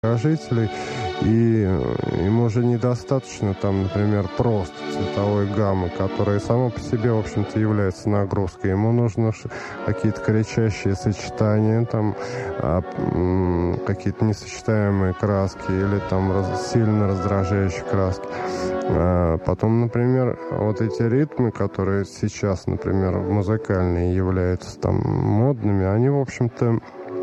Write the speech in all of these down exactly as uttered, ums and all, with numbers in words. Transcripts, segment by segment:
раздражителей, и им уже недостаточно, там, например, просто цветовой гаммы, которая сама по себе, в общем-то, является нагрузкой. Ему нужны какие-то кричащие сочетания, там, какие-то несочетаемые краски или там раз, сильно раздражающие краски. А потом, например, вот эти ритмы, которые сейчас, например, музыкальные являются там модными, они, в общем-то,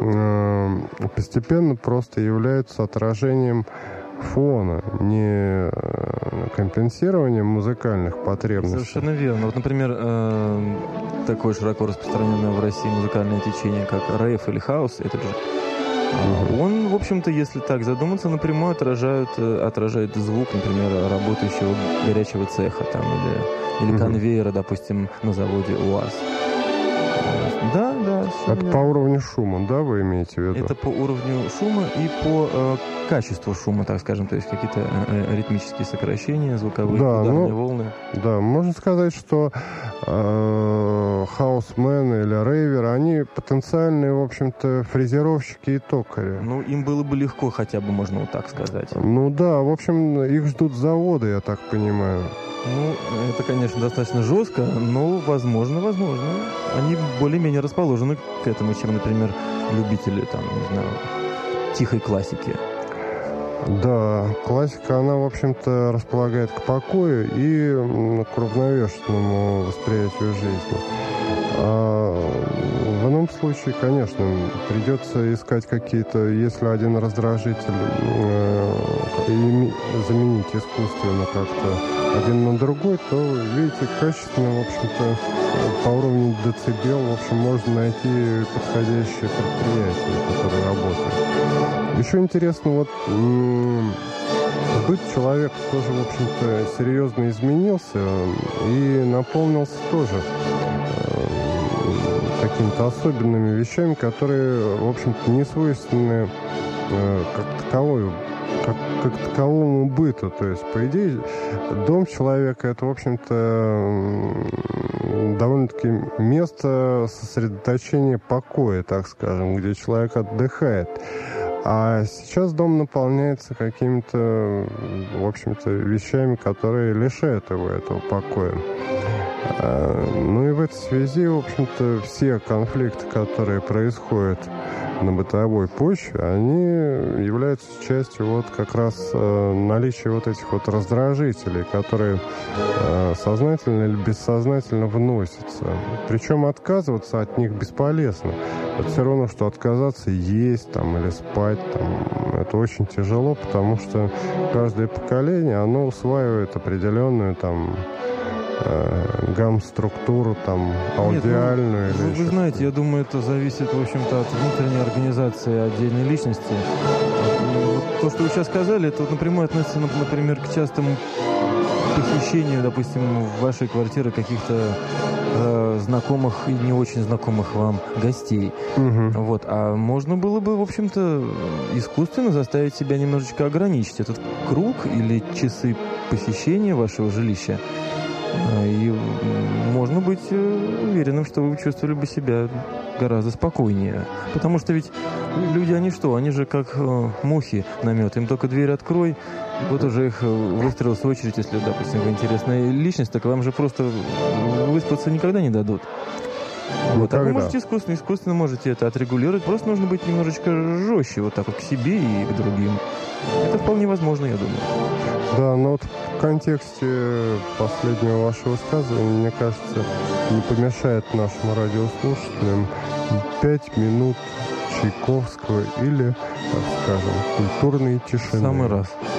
постепенно просто являются отражением фона, не компенсированием музыкальных потребностей. Совершенно верно. Вот, например, э, такое широко распространенное в России музыкальное течение, как рейв или хаус, это же Uh-huh. он, в общем-то, если так задуматься, напрямую отражает, отражает звук, например, работающего горячего цеха там, или, или uh-huh. конвейера, допустим, на заводе УАЗ. Да, да. Это по уровню шума, да, вы имеете в виду? Это по уровню шума и по э, качеству шума, так скажем, то есть какие-то э, ритмические сокращения, звуковые, да, ударные ну, волны. Да, можно сказать, что э, хаусмены или рейверы, они потенциальные, в общем-то, фрезеровщики и токари. Ну, им было бы легко, хотя бы, можно вот так сказать. Ну да, в общем, их ждут заводы, я так понимаю. Ну, это, конечно, достаточно жестко, но, возможно, возможно, они более-менее расположены к этому, чем, например, любители, там, не знаю, тихой классики. Да, классика, она, в общем-то, располагает к покою и к уравновешенному восприятию жизни. А в ином случае, конечно, придется искать какие-то, если один раздражитель э, и заменить искусственно как-то один на другой, то, видите, качественно, в общем-то, по уровню децибел, в общем, можно найти подходящее предприятие, которое работает. Еще интересно, вот м- быт человека тоже, в общем-то, серьезно изменился и наполнился тоже какими-то особенными вещами, которые, в общем-то, не свойственны э, как таковой, как, как таковому быту. То есть, по идее, дом человека — это, в общем-то, довольно-таки место сосредоточения покоя, так скажем, где человек отдыхает. А сейчас дом наполняется какими-то, в общем-то, вещами, которые лишают его этого покоя. Ну и в этой связи, в общем-то, все конфликты, которые происходят на бытовой почве, они являются частью вот как раз э, наличия вот этих вот раздражителей, которые э, сознательно или бессознательно вносятся. Причем отказываться от них бесполезно. Это все равно, что отказаться есть там, или спать. Там. Это очень тяжело, потому что каждое поколение, оно усваивает определенную там гамм-структуру, там, аудиальную. Нет, ну, или вы, вы знаете, я думаю, это зависит, в общем-то, от внутренней организации отдельной личности. Вот то, что вы сейчас сказали, это вот напрямую относится, например, к частому похищению, допустим, в вашей квартире каких-то э, знакомых и не очень знакомых вам гостей. Угу. Вот. А можно было бы, в общем-то, искусственно заставить себя немножечко ограничить этот круг или часы посещения вашего жилища. И можно быть уверенным, что вы чувствовали бы себя гораздо спокойнее. Потому что ведь люди, они что? Они же как э, мухи на мед. Им только дверь открой, вот уже их выстроилась очередь. Если, допустим, вы интересная личность, так вам же просто выспаться никогда не дадут. Вот. А вы можете искусственно, искусственно можете это отрегулировать. Просто нужно быть немножечко жестче вот так вот к себе и к другим. Это вполне возможно, я думаю. Да, но вот в контексте последнего вашего высказывания, мне кажется, не помешает нашим радиослушателям пять минут Чайковского или, так скажем, культурной тишины. В самый раз.